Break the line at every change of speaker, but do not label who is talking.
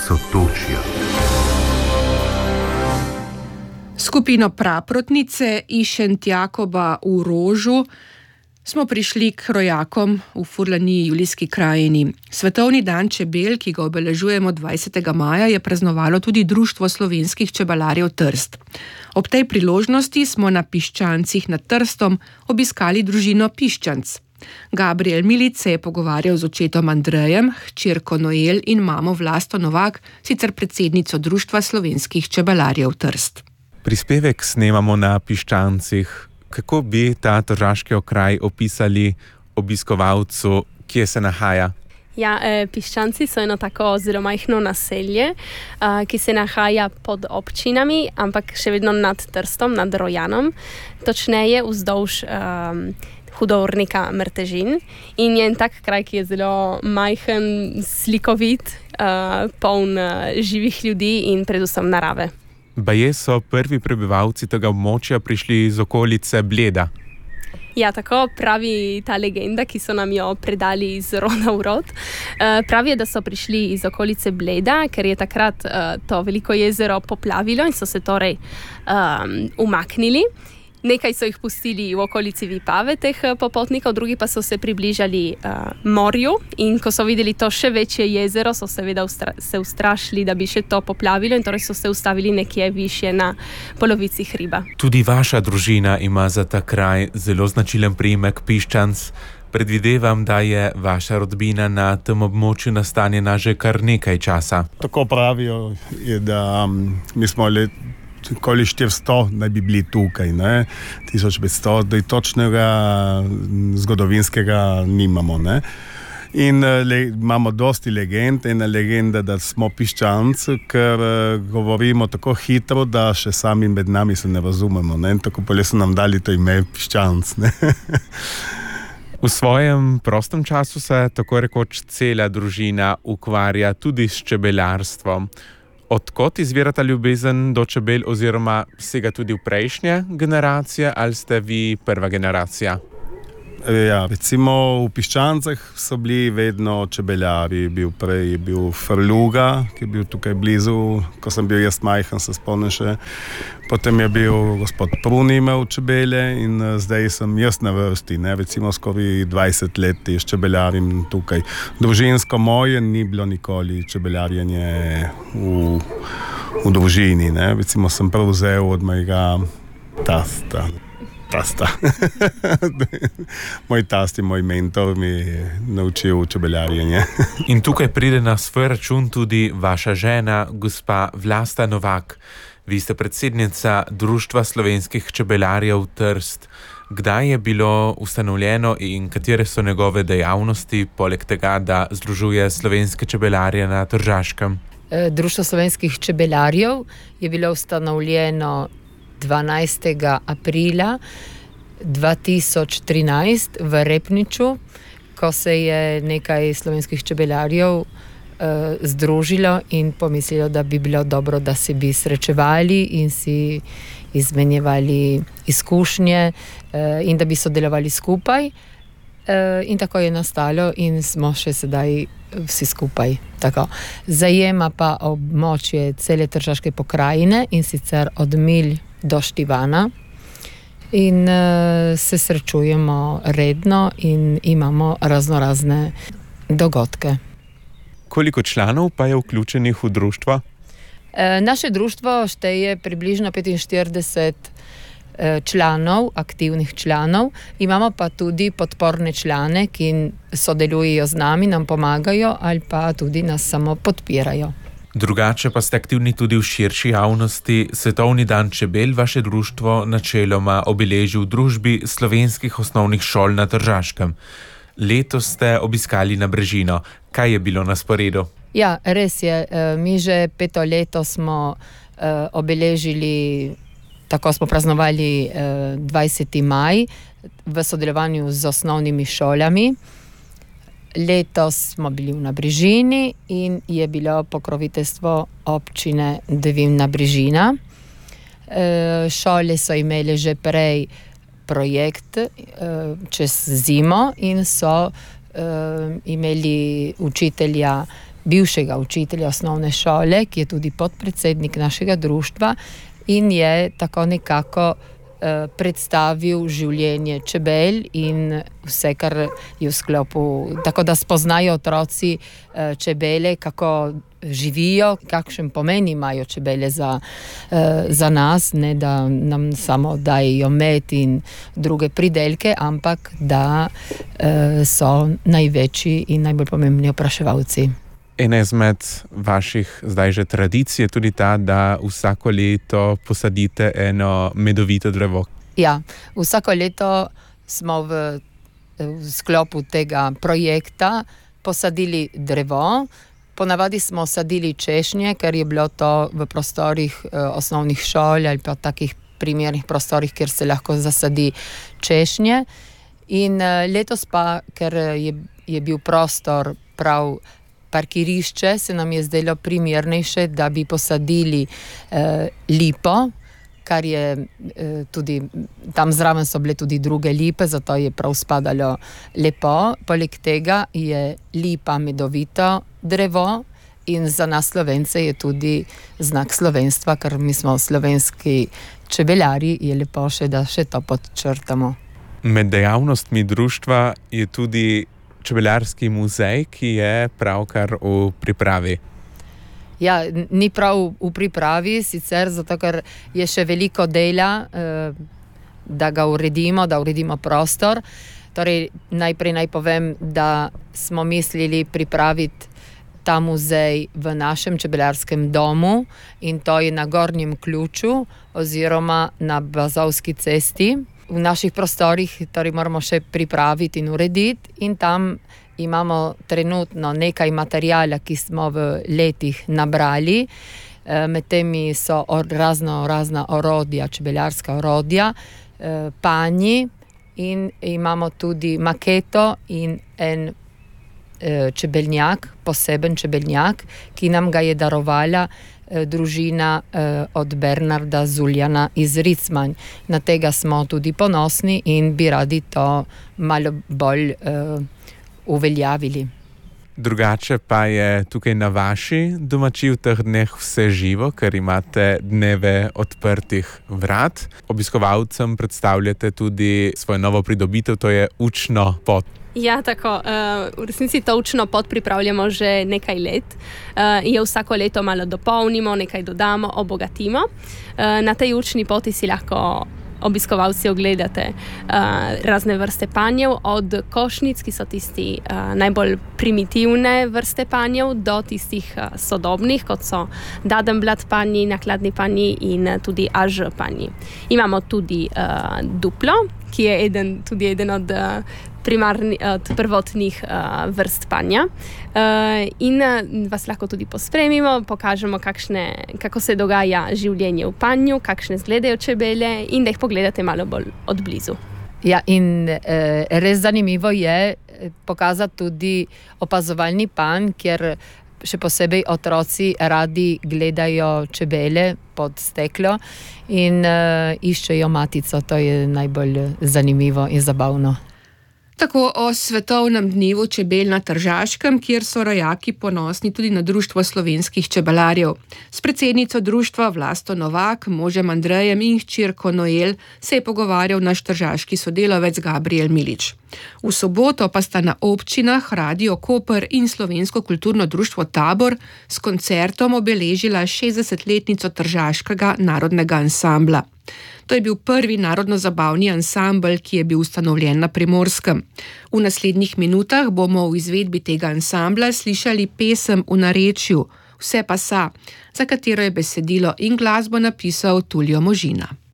Sotočja.
Skupino Praprotnice iz Šentjakoba v Rožu smo prišli k rojakom v Furlaniji, Julijski krajini. Svetovni dan čebel, ki ga obeležujemo 20. maja, je praznovalo tudi Društvo slovenskih čebelarjev Trst. Ob tej priložnosti smo na Piščancih nad Trstom obiskali družino Piščanc. Gabriel Milic se je pogovarjal z očetom Andrejem, hčerko Noel in mamo Vlasto Novak, sicer predsednico Društva slovenskih čebelarjev Trst.
Prispevek snemamo na Piščancih. Kako bi ta tržaški okraj opisali obiskovalcu, kje se nahaja?
Ja, Piščanci so eno tako zelo majhno naselje, ki se nahaja pod občinami, ampak še vedno nad Trstom, nad Rojanom, točneje vzdolž hudournika Mrtežin. In je en tak kraj, ki je zelo majhen, slikovit, poln živih ljudi in predvsem narave.
Baje so prvi prebivalci tega območja prišli iz okolice Bleda.
Ja, tako pravi ta legenda, ki so nam jo predali iz roda v rod. Pravi, da so prišli iz okolice Bleda, ker je takrat to veliko jezero poplavilo in so se torej umaknili. Nekaj so jih pustili v okolici Vipave, teh popotnikov, drugi pa so se približali morju in ko so videli to še večje jezero, so seveda se ustrašili, da bi še to poplavilo in torej so se ustavili nekje višje na polovici hriba.
Tudi vaša družina ima za ta kraj zelo značilen priimek Piščanc. Predvidevam, da je vaša rodbina na tem območju nastanjena že kar nekaj časa.
Tako pravijo, da mi smo okoli 400 naj bi bili tukaj, 1500, da točnega zgodovinskega nimamo. In imamo dosti legend, ena legenda, da smo Piščanci, ker govorimo tako hitro, da še sami med nami se ne razumemo. Tako bolje so nam dali to ime Piščanc.
V svojem prostem času se tako rekoč cela družina ukvarja tudi s čebelarstvom. Odkot izvira ta ljubezen do čebel oziroma sega tudi v prejšnje generacije ali ste vi prva generacija?
Ja, recimo v Piščancah so bili vedno čebeljari. Prej je bil Frluga, ki je bil tukaj blizu, ko sem bil jaz majhen, se spomnim še. Potem je bil gospod Prun imel čebele in zdaj sem jaz na vrsti. Recimo skoraj 20 let je s čebeljarim tukaj. Družinsko moje ni bilo nikoli čebeljarjenje v družini. Recimo sem prevzel od mojega tasta. Moj tast in moj mentor mi je naučil čebeljarjenje.
In tukaj pride na svoj račun tudi vaša žena, gospa Vlasta Novak. Vi ste predsednica Društva slovenskih čebelarjev Trst. Kdaj je bilo ustanovljeno in katere so njegove dejavnosti, poleg tega, da združuje slovenske čebelarje na Tržaškem?
Društvo slovenskih čebelarjev je bilo ustanovljeno 12. aprila 2013 v Repniču, ko se je nekaj slovenskih čebelarjev združilo in pomislilo, da bi bilo dobro, da se bi srečevali in si izmenjevali izkušnje in da bi sodelovali skupaj. In tako je nastalo in smo še sedaj vsi skupaj. Tako. Zajema pa območje cele Tržaške pokrajine in sicer od Milj do Štivana in se srečujemo redno in imamo raznorazne dogodke.
Koliko članov pa je vključenih v društvo?
Naše društvo šteje približno 45 članov, aktivnih članov. Imamo pa tudi podporne člane, ki sodelujejo z nami, nam pomagajo ali pa tudi nas samo podpirajo.
Drugače pa ste aktivni tudi v širši javnosti. Svetovni dan čebel vaše društvo načeloma obeleži v družbi slovenskih osnovnih šol na Tržaškem. Letos ste obiskali Nabrežino. Kaj je bilo na sporedu?
Ja, res je. Mi že 5. leto smo obeležili, tako smo praznovali 20. maj v sodelovanju z osnovnimi šolami. Letos smo bili v Nabrežini in je bilo pokroviteljstvo občine Devin Nabrežina. Šole so imele že prej projekt čez zimo in so imeli učitelja bivšega učitelja osnovne šole, ki je tudi podpredsednik našega društva in je tako nekako predstavil življenje čebel in vse, kar je v sklopu, tako da spoznajo otroci čebele, kako živijo, kakšen pomen imajo čebele za nas, ne da nam samo dajo med in druge pridelke, ampak da so največji in najbolj pomembni opraševalci.
Ena izmed vaših zdaj že tradicij je tudi ta, da vsako leto posadite eno medovito drevo.
Ja, vsako leto smo v sklopu tega projekta posadili drevo. Ponavadi smo sadili češnje, ker je bilo to v prostorih osnovnih šol ali pa takih primernih prostorih, kjer se lahko zasadi češnje. In letos pa, ker je bil prostor prav parkirišče, se nam je zdelo primernejše, da bi posadili lipo, kar je tudi, tam zraven so bile tudi druge lipe, zato je prav spadalo lepo. Poleg tega je lipa medovito drevo in za nas Slovence je tudi znak slovenstva, ker mi smo slovenski čebelari, je lepo še, da še to podčrtamo.
Med dejavnostmi društva je tudi čebelarski muzej, ki je pravkar v pripravi.
Ja, ni prav v pripravi, sicer zato, ker je še veliko dela, da ga uredimo prostor. Torej, najprej naj povem, da smo mislili pripraviti ta muzej v našem čebelarskem domu in to je na Gornjem Ključu oziroma na Bazovski cesti. V naših prostorih torej moramo še pripraviti in urediti in tam imamo trenutno nekaj materijala, ki smo v letih nabrali. Med temi so razna orodja, čebelarska orodja, panji in imamo tudi maketo in en čebelnjak, poseben čebelnjak, ki nam ga je darovala družina od Bernarda Zuljana iz Ricmanj. Na tega smo tudi ponosni in bi radi to malo bolj uveljavili.
Drugače pa je tukaj na vaši domači v teh dneh vse živo, ker imate dneve odprtih vrat. Obiskovalcem predstavljate tudi svojo novo pridobitev, to je učno pot.
Ja, tako. V resnici to učno pot pripravljamo že nekaj let. Jo vsako leto malo dopolnimo, nekaj dodamo, obogatimo. Na tej učni poti si lahko obiskovalci ogledate razne vrste panjev, od košnic, ki so tisti najbolj primitivne vrste panjev, do tistih sodobnih, kot so dadenblat panji, nakladni panji in tudi až panji. Imamo tudi duplo, ki je eden od prvotnih vrst panja. In vas lahko tudi pospremimo, pokažemo, kako se dogaja življenje v panju, kakšne izgledajo čebele in da jih pogledate malo bolj od blizu.
Ja, in res zanimivo je pokazati tudi opazovalni panj, kjer še posebej otroci radi gledajo čebele pod steklo in iščejo matico. To je najbolj zanimivo in zabavno.
Tako o svetovnem dnevu čebel na Tržaškem, kjer so rojaki ponosni tudi na Društvo slovenskih čebelarjev. S predsednico društva Vlasto Novak, možem Andrejem in hčerko Noel se je pogovarjal naš tržaški sodelavec Gabriel Milič. V soboto pa sta na občinah Radio Koper in Slovensko kulturno društvo Tabor s koncertom obeležila 60-letnico Tržaškega narodnega ansambla. To je bil prvi narodno-zabavni ansambel, ki je bil ustanovljen na Primorskem. V naslednjih minutah bomo v izvedbi tega ansambla slišali pesem v narečju Vse pa sa, za katero je besedilo in glasbo napisal Tulio Možina.